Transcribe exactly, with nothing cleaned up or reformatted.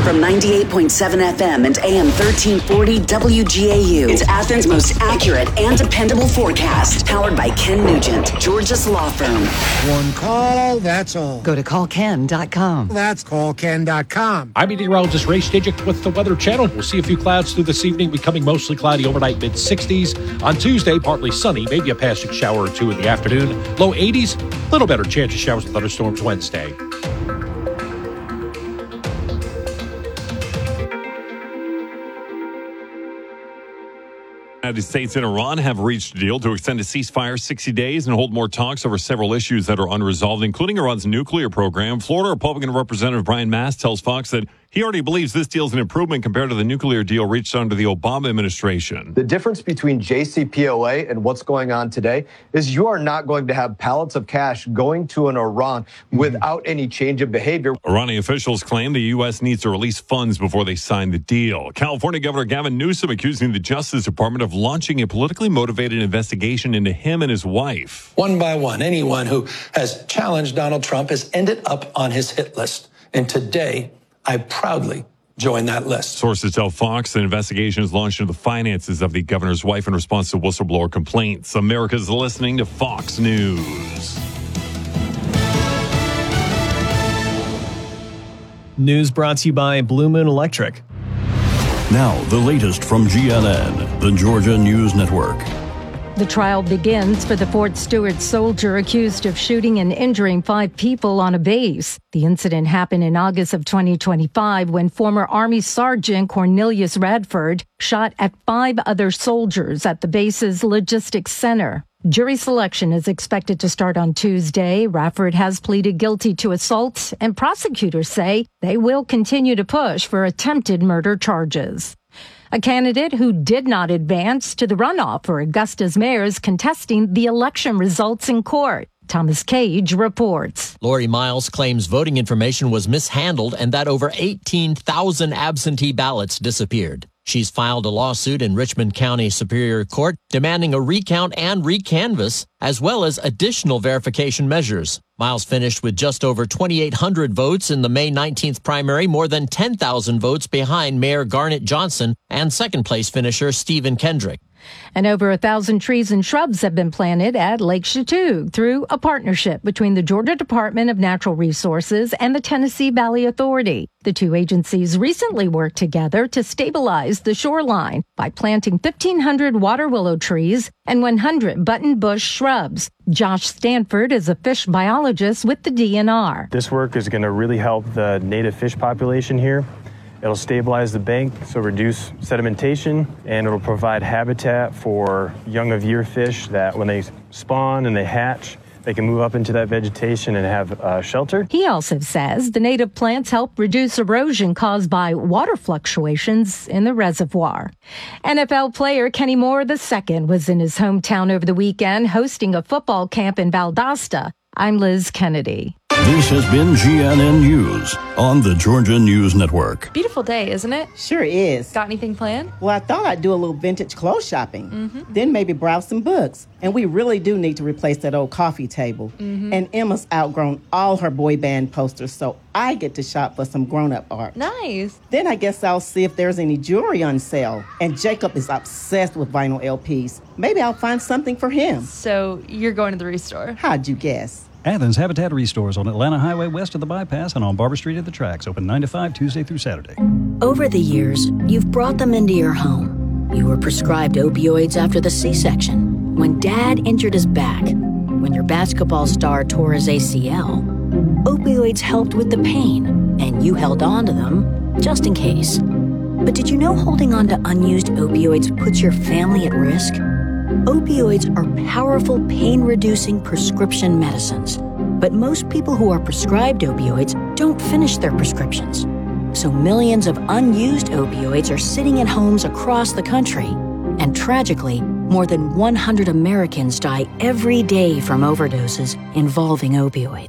From ninety-eight point seven F M and A M thirteen forty W G A U. It's Athens' most accurate and dependable forecast. Powered by Ken Nugent, Georgia's law firm. One call, that's all. Go to call ken dot com. That's call ken dot com. I'm meteorologist Ray Stidgick with the Weather Channel. We'll see a few clouds through this evening, becoming mostly cloudy overnight, mid sixties. On Tuesday, partly sunny, maybe a passing shower or two in the afternoon. Low eighties, little better chance of showers and thunderstorms Wednesday. The United States and Iran have reached a deal to extend a ceasefire sixty days and hold more talks over several issues that are unresolved, including Iran's nuclear program. Florida Republican Representative Brian Mast tells Fox that he already believes this deal is an improvement compared to the nuclear deal reached under the Obama administration. The difference between J C P O A and what's going on today is you are not going to have pallets of cash going to an Iran without any change of behavior. Iranian officials claim the U S needs to release funds before they sign the deal. California Governor Gavin Newsom accusing the Justice Department of launching a politically motivated investigation into him and his wife. One by one, anyone who has challenged Donald Trump has ended up on his hit list. And today, I proudly join that list. Sources tell Fox an investigation is launched into the finances of the governor's wife in response to whistleblower complaints. America's listening to Fox News. News brought to you by Blue Moon Electric. Now, the latest from G N N, the Georgia News Network. The trial begins for the Fort Stewart soldier accused of shooting and injuring five people on a base. The incident happened in August of twenty twenty-five when former Army Sergeant Cornelius Radford shot at five other soldiers at the base's logistics center. Jury selection is expected to start on Tuesday. Radford has pleaded guilty to assault, and prosecutors say they will continue to push for attempted murder charges. A candidate who did not advance to the runoff for Augusta's mayor is contesting the election results in court. Thomas Cage reports. Lori Miles claims voting information was mishandled and that over eighteen thousand absentee ballots disappeared. She's filed a lawsuit in Richmond County Superior Court demanding a recount and recanvass, as well as additional verification measures. Miles finished with just over twenty-eight hundred votes in the May nineteenth primary, more than ten thousand votes behind Mayor Garnett Johnson and second-place finisher Stephen Kendrick. And over a thousand trees and shrubs have been planted at Lake Chatuge through a partnership between the Georgia Department of Natural Resources and the Tennessee Valley Authority. The two agencies recently worked together to stabilize the shoreline by planting fifteen hundred water willow trees and one hundred buttonbush shrubs. Josh Stanford is a fish biologist with the D N R. This work is going to really help the native fish population here. It'll stabilize the bank, so reduce sedimentation, and it'll provide habitat for young of year fish that when they spawn and they hatch, they can move up into that vegetation and have uh, shelter. He also says the native plants help reduce erosion caused by water fluctuations in the reservoir. N F L player Kenny Moore the second was in his hometown over the weekend hosting a football camp in Valdosta. I'm Liz Kennedy. This has been G N N News on the Georgia News Network. Beautiful day, isn't it? Sure is. Got anything planned? Well, I thought I'd do a little vintage clothes shopping. Mm-hmm. Then maybe browse some books. And we really do need to replace that old coffee table. Mm-hmm. And Emma's outgrown all her boy band posters, so I get to shop for some grown-up art. Nice. Then I guess I'll see if there's any jewelry on sale. And Jacob is obsessed with vinyl L Ps. Maybe I'll find something for him. So you're going to the Restore? How'd you guess? Athens Habitat Restores on Atlanta Highway west of the bypass and on Barber Street at the tracks. Open nine to five Tuesday through Saturday. Over the years, you've brought them into your home. You were prescribed opioids after the C-section, when Dad injured his back, when your basketball star tore his A C L. Opioids helped with the pain, and you held on to them just in case. But did you know holding on to unused opioids puts your family at risk? Opioids are powerful pain-reducing prescription medicines, but most people who are prescribed opioids don't finish their prescriptions. So millions of unused opioids are sitting in homes across the country. And tragically, more than one hundred Americans die every day from overdoses involving opioids.